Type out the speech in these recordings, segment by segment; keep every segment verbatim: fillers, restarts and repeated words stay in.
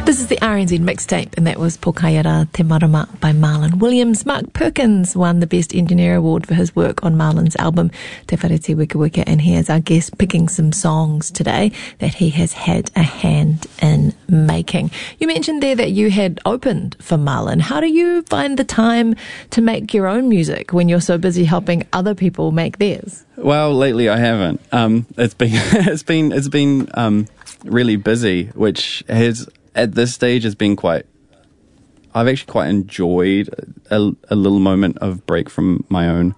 This is the R N Z mixtape, and that was Pokaiara Te Marama by Marlon Williams. Mark Perkins won the Best Engineer Award for his work on Marlon's album Te Wharete Weka Weka, and he is our guest picking some songs today that he has had a hand in making. You mentioned there that you had opened for Marlon. How do you find the time to make your own music when you're so busy helping other people make theirs? Well, lately I haven't. Um, it's been it's been it's been um, really busy, which has at this stage has been quite. I've actually quite enjoyed a, a little moment of break from my own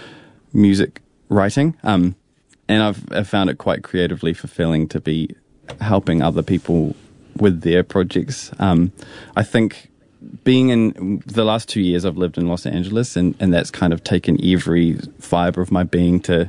music writing, um, and I've, I've found it quite creatively fulfilling to be helping other people with their projects. Um, I think being in the last two years, I've lived in Los Angeles, and, and that's kind of taken every fiber of my being to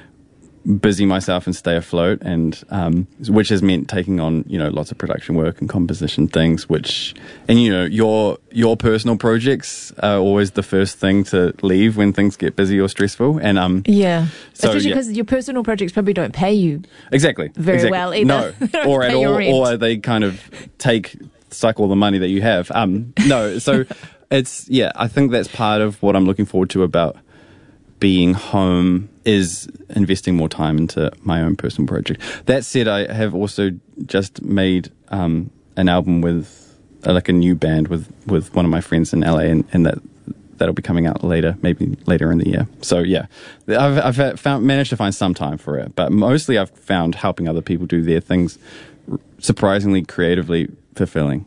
busy myself and stay afloat, and um, which has meant taking on, you know, lots of production work and composition things, which, and you know, your your personal projects are always the first thing to leave when things get busy or stressful. And um, yeah, so, especially yeah. because your personal projects probably don't pay you exactly very exactly. well either. No, or at all, or they kind of take suck all the money that you have. Um, no, so it's yeah. I think that's part of what I'm looking forward to about being home, is investing more time into my own personal project. That said, I have also just made um, an album with uh, like a new band with, with one of my friends in L A, and, and that that'll be coming out later, maybe later in the year. So yeah, I've I've found managed to find some time for it, but mostly I've found helping other people do their things surprisingly creatively fulfilling.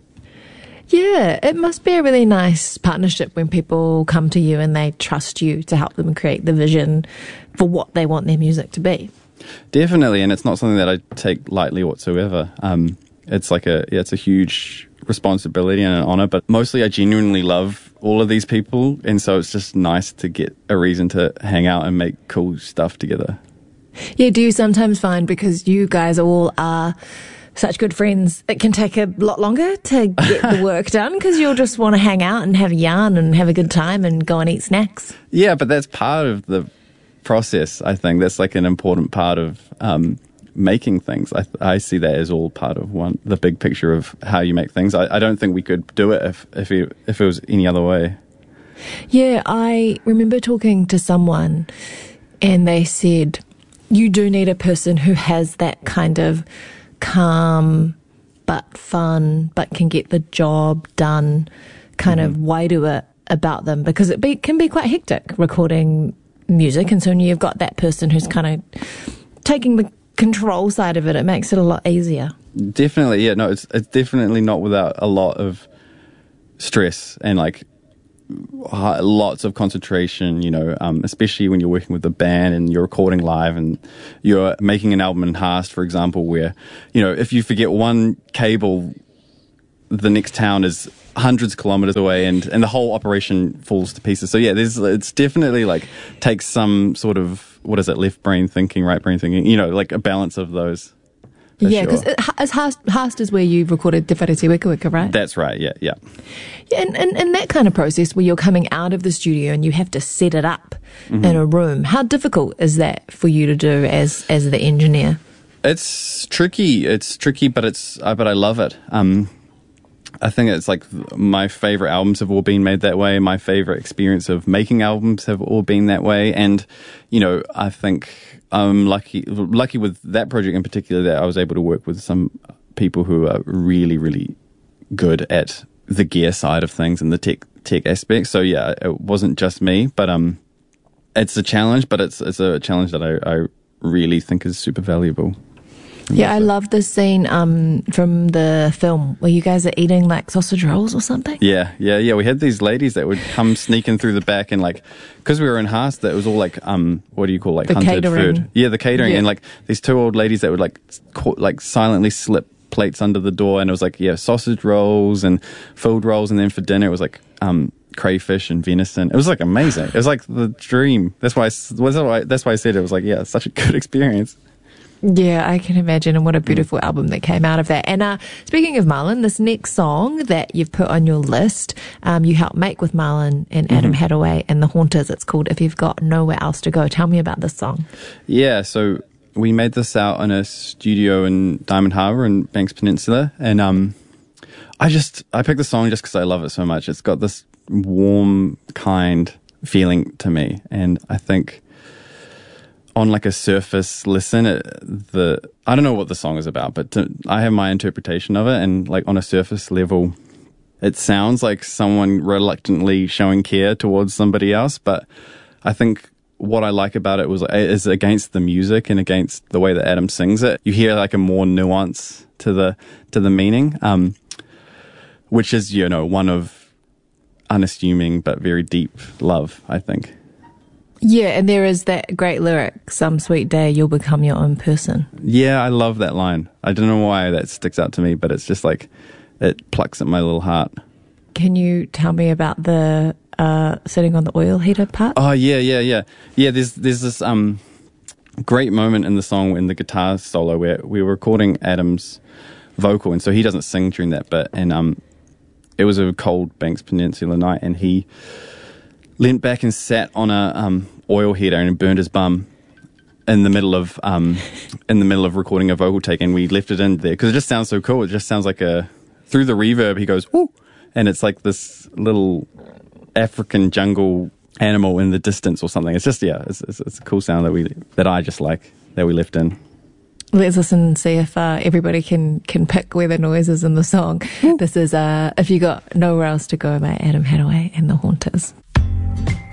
Yeah, it must be a really nice partnership when people come to you and they trust you to help them create the vision for what they want their music to be. Definitely, and it's not something that I take lightly whatsoever. Um, it's like a yeah, it's a huge responsibility and an honor, but mostly I genuinely love all of these people, and so it's just nice to get a reason to hang out and make cool stuff together. Yeah, do you sometimes find, because you guys all are such good friends, it can take a lot longer to get the work done because you'll just want to hang out and have a yarn and have a good time and go and eat snacks? Yeah, but that's part of the process. I think that's like an important part of um, making things. I, I see that as all part of one, the big picture of how you make things. I, I don't think we could do it if if it, if it was any other way. Yeah, I remember talking to someone and they said you do need a person who has that kind of calm but fun but can get the job done kind mm-hmm. of way to it about them, because it be, can be quite hectic recording music, and so when you've got that person who's kind of taking the control side of it, it makes it a lot easier. Definitely, yeah. No, it's it's definitely not without a lot of stress and like lots of concentration, you know, um, especially when you're working with a band and you're recording live and you're making an album in Haast, for example, where, you know, if you forget one cable, the next town is hundreds of kilometers away, and, and the whole operation falls to pieces. So yeah, there's it's definitely like takes some sort of, what is it, left brain thinking, right brain thinking, you know, like a balance of those. Yeah, because sure. Haast, Haast is where you've recorded Te Wharete Weka Weka, right? That's right, yeah, yeah. Yeah, and, and, and that kind of process where you're coming out of the studio and you have to set it up mm-hmm. in a room, how difficult is that for you to do as as the engineer? It's tricky, it's tricky, but it's uh, but I love it. Um, I think it's like my favorite albums have all been made that way. My favorite experience of making albums have all been that way. And, you know, I think I'm lucky, lucky with that project in particular that I was able to work with some people who are really, really good at the gear side of things and the tech, tech aspects. So yeah, it wasn't just me, but, um, it's a challenge, but it's, it's a challenge that I, I really think is super valuable. Yeah, I love this scene um, from the film where you guys are eating like sausage rolls or something. Yeah, yeah, yeah. We had these ladies that would come sneaking through the back, and like, because we were in Haast, that was all like, um, what do you call like the hunted catering. food? Yeah, the catering, yeah. and like these two old ladies that would like, ca- like silently slip plates under the door, and it was like, yeah, sausage rolls and filled rolls, and then for dinner it was like, um. crayfish and venison. It was like amazing. It was like the dream. That's why. I, that's why. That's why I said it was like, yeah, such a good experience. Yeah, I can imagine, and what a beautiful mm. album that came out of that. And uh, speaking of Marlon, this next song that you've put on your list, um, you helped make with Marlon and Adam mm-hmm. Hadaway and the Haunters. It's called If You've Got Nowhere Else to Go. Tell me about this song. Yeah, so we made this out in a studio in Diamond Harbour in Banks Peninsula, and um, I just, I picked the song just because I love it so much. It's got this warm, kind feeling to me. And I think on like a surface listen, it, the, I don't know what the song is about, but to, I have my interpretation of it. And like on a surface level, it sounds like someone reluctantly showing care towards somebody else. But I think what I like about it was is against the music and against the way that Adam sings it. You hear like a more nuance to the to the meaning, um, which is, you know, one of unassuming but very deep love, I think. Yeah, and there is that great lyric, "Some sweet day you'll become your own person." Yeah, I love that line. I don't know why that sticks out to me, but it's just like it plucks at my little heart. Can you tell me about the uh, sitting on the oil heater part? Oh yeah, yeah, yeah, yeah. There's there's this um great moment in the song in the guitar solo where we were recording Adam's vocal, and so he doesn't sing during that bit, and um it was a cold Banks Peninsula night, and he leant back and sat on a um oil heater and burned his bum in the middle of um in the middle of recording a vocal take, and we left it in there because it just sounds so cool. It just sounds like a through the reverb he goes woo, and it's like this little African jungle animal in the distance or something. It's just yeah, it's, it's, it's a cool sound that we that I just like that we left in. Let's listen and see if uh, everybody can can pick where the noise is in the song. This is uh, "If You Got Nowhere Else to Go" by Adam Hadaway and the Haunters.